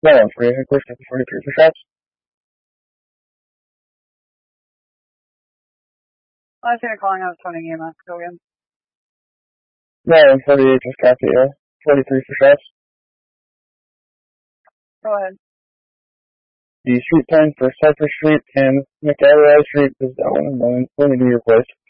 1-3, headquarters, 43 for shots. Last thing calling out 20 EMS, go again. 48, just copy, 43 for shots. Go ahead. The street sign for Cypress Street and McElroy Street is down and going to your place.